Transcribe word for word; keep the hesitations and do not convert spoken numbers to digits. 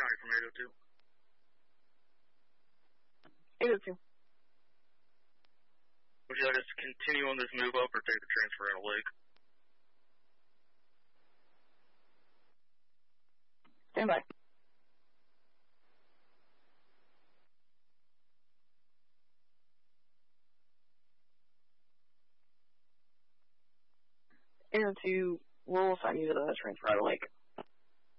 County from eight oh two. eight oh two. Would you like us to continue on this move up or take the transfer out of Lake? Stand by. eight oh two, we'll assign you to the transfer out of Lake.